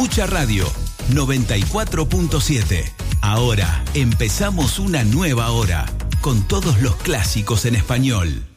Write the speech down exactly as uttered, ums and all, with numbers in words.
Mucha Radio, noventa y cuatro punto siete. Ahora empezamos una nueva hora, con todos los clásicos en español.